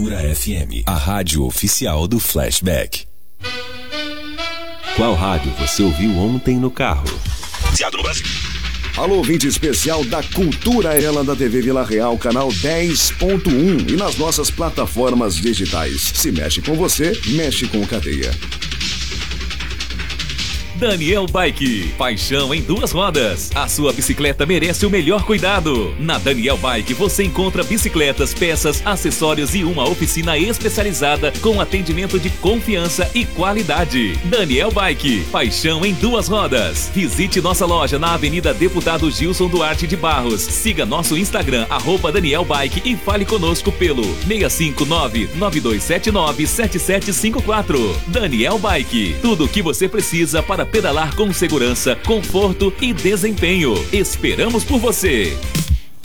Cultura FM, a rádio oficial do Flashback. Qual rádio você ouviu ontem no carro? No Brasil. Alô, ouvinte especial da Cultura, ela da TV Vila Real, canal 10.1 e nas nossas plataformas digitais. Se mexe com você, mexe com Cadeia. Daniel Bike, paixão em duas rodas. A sua bicicleta merece o melhor cuidado. Na Daniel Bike você encontra bicicletas, peças, acessórios e uma oficina especializada com atendimento de confiança e qualidade. Daniel Bike, paixão em duas rodas. Visite nossa loja na Avenida Deputado Gilson Duarte de Barros. Siga nosso Instagram, @Daniel Bike e fale conosco pelo 659-9279-7754. Daniel Bike, tudo o que você precisa para pedalar com segurança, conforto e desempenho. Esperamos por você!